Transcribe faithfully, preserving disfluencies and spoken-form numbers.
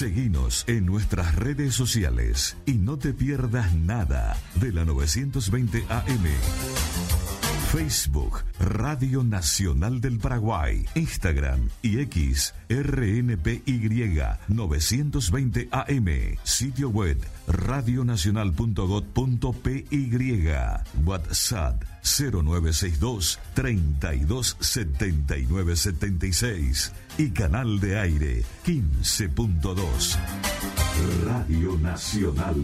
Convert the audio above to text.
Seguinos en nuestras redes sociales y no te pierdas nada de la novecientos veinte A M. Facebook, Radio Nacional del Paraguay, Instagram y X, R N P Y novecientos veinte A M, sitio web radionacional punto gob punto pe y, WhatsApp cero nueve seis dos, treinta y dos, setenta y nueve, setenta y seis y canal de aire quince punto dos. Radio Nacional